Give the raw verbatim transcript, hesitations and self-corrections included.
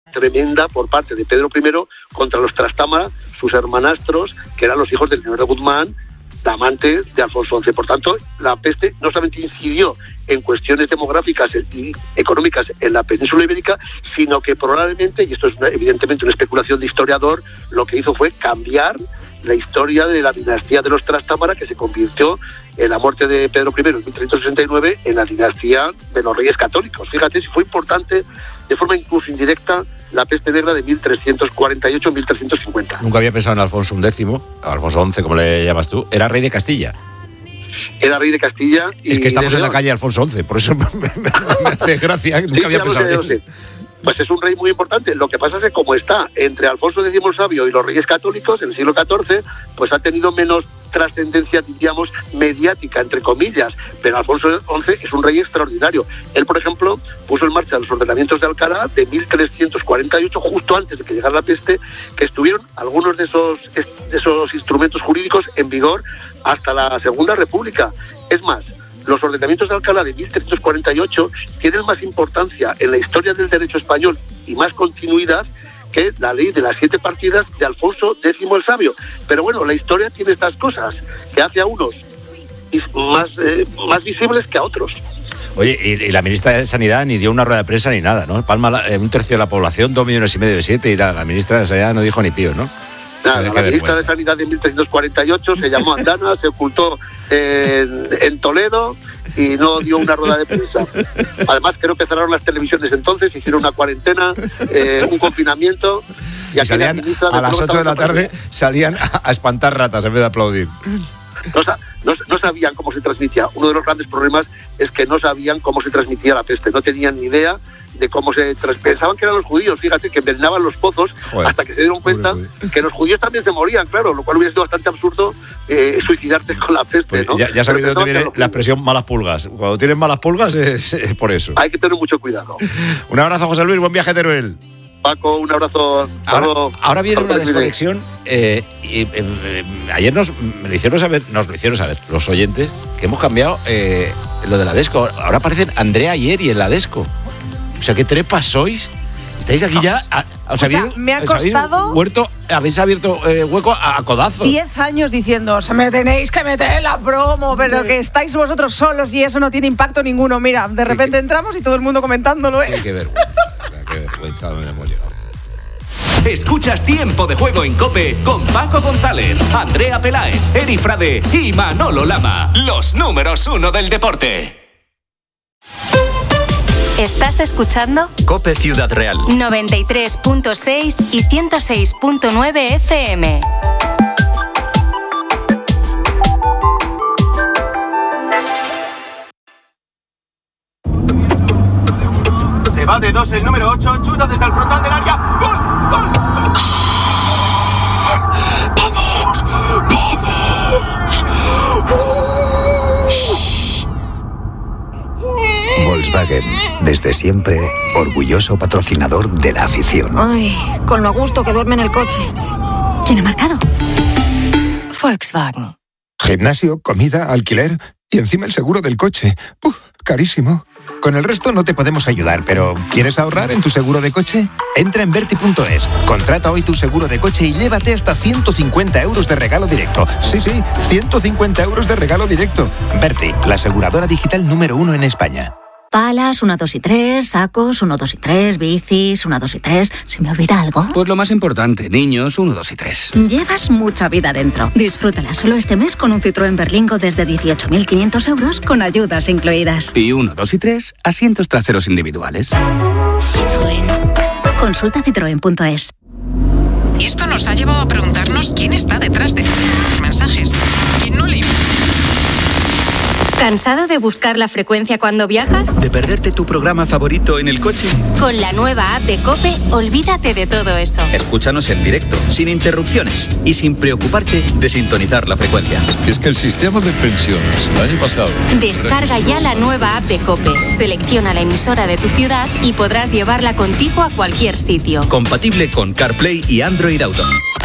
tremenda por parte de Pedro primero contra los Trastámara, sus hermanastros, que eran los hijos del señor de Guzmán, la amante de Alfonso once. Por tanto, la peste no solamente incidió en cuestiones demográficas y económicas en la península ibérica, sino que probablemente, y esto es una, evidentemente una especulación de historiador, lo que hizo fue cambiar la historia de la dinastía de los Trastámara, que se convirtió en la muerte de Pedro primero en mil trescientos sesenta y nueve en la dinastía de los reyes católicos. Fíjate si fue importante, de forma incluso indirecta, la peste negra de mil trescientos cuarenta y ocho a mil trescientos cincuenta. Nunca había pensado en Alfonso undécimo, Alfonso once, como le llamas tú. Era rey de Castilla. Era rey de Castilla. Y es que estamos en la León. calle Alfonso once, por eso me, me, me hace gracia. Nunca Sí, había ya pensado sé, en él. Pues es un rey muy importante. Lo que pasa es que como está entre Alfonso décimo el Sabio y los reyes católicos en el siglo catorce, pues ha tenido menos trascendencia, diríamos, mediática, entre comillas. Pero Alfonso once es un rey extraordinario. Él, por ejemplo, puso en marcha los ordenamientos de Alcalá de mil trescientos cuarenta y ocho, justo antes de que llegara la peste, que estuvieron algunos de esos, de esos instrumentos jurídicos en vigor hasta la Segunda República. Es más, los ordenamientos de Alcalá de mil trescientos cuarenta y ocho tienen más importancia en la historia del derecho español y más continuidad que la ley de las siete partidas de Alfonso décimo el Sabio. Pero bueno, la historia tiene estas cosas que hace a unos más, eh, más visibles que a otros. Oye, y, y la ministra de Sanidad ni dio una rueda de prensa ni nada, ¿no? Palma la, eh, un tercio de la población, dos millones y medio de siete, y la, la ministra de Sanidad no dijo ni pío, ¿no? Nada, la ministra de Sanidad de mil trescientos cuarenta y ocho se llamó Andana, se ocultó en, en Toledo y no dio una rueda de prensa. Además, creo que cerraron las televisiones entonces, hicieron una cuarentena, eh, un confinamiento. Y, y salían a las ocho de la tarde, salían a, a espantar ratas en vez de aplaudir. No, no, no sabían cómo se transmitía. Uno de los grandes problemas es que no sabían cómo se transmitía la peste, no tenían ni idea de cómo se trans... pensaban que eran los judíos, fíjate, que envenenaban los pozos. Joder, hasta que se dieron cuenta que los judíos también se morían, claro, lo cual hubiera sido bastante absurdo eh, suicidarte con la peste, pues ¿no? Ya, ya sabéis de dónde viene la expresión malas pulgas. Cuando tienen malas pulgas es, es por eso. Hay que tener mucho cuidado. Un abrazo, José Luis, buen viaje a Teruel. Paco, un abrazo. Ahora, ahora viene una desconexión. Eh, y, eh, ayer nos me lo hicieron saber, nos lo hicieron saber los oyentes que hemos cambiado eh, lo de la Desco. Ahora aparecen Andrea y Eri en la Desco. O sea, ¿qué trepas sois? ¿Estáis aquí ya? A, o sea, sea, me ha costado... Huerto, habéis abierto eh, hueco a, a codazos. Diez años diciendo, se me tenéis que meter en la promo, pero que estáis vosotros solos y eso no tiene impacto ninguno. Mira, de repente sí, entramos y todo el mundo comentándolo, ¿eh? Sí, qué vergüenza, qué vergüenza donde hemos llegado. Escuchas Tiempo de Juego en COPE con Paco González, Andrea Peláez, Eri Frade y Manolo Lama. Los números uno del deporte. ¿Estás escuchando? COPE Ciudad Real. noventa y tres punto seis y ciento seis punto nueve F M. Se va de dos el número ocho, chuta desde el frontal del área. ¡Gol! ¡Gol! ¡Vamos! ¡Vamos! Volkswagen, desde siempre, orgulloso patrocinador de la afición. Ay, con lo a gusto que duerme en el coche. ¿Quién ha marcado? Volkswagen. Gimnasio, comida, alquiler y encima el seguro del coche. ¡Uf! Carísimo. Con el resto no te podemos ayudar, pero ¿quieres ahorrar en tu seguro de coche? Entra en Verti punto es, contrata hoy tu seguro de coche y llévate hasta ciento cincuenta euros de regalo directo. Sí, sí, ciento cincuenta euros de regalo directo. Verti, la aseguradora digital número uno en España. Palas, uno, dos y tres, sacos, uno, dos y tres, bicis, uno, dos y tres. ¿Se me olvida algo? Pues lo más importante, niños, uno, dos y tres. Llevas mucha vida dentro. Disfrútala solo este mes con un Citroën Berlingo desde dieciocho mil quinientos euros con ayudas incluidas. Y uno, dos y tres, asientos traseros individuales. Citroën. Consulta citroen punto es. Y esto nos ha llevado a preguntarnos quién está detrás de los mensajes. ¿Quién no le... ¿Cansado de buscar la frecuencia cuando viajas? ¿De perderte tu programa favorito en el coche? Con la nueva app de COPE, olvídate de todo eso. Escúchanos en directo, sin interrupciones y sin preocuparte de sintonizar la frecuencia. Es que el sistema de pensiones el año pasado... Descarga ya la nueva app de COPE, selecciona la emisora de tu ciudad y podrás llevarla contigo a cualquier sitio. Compatible con CarPlay y Android Auto.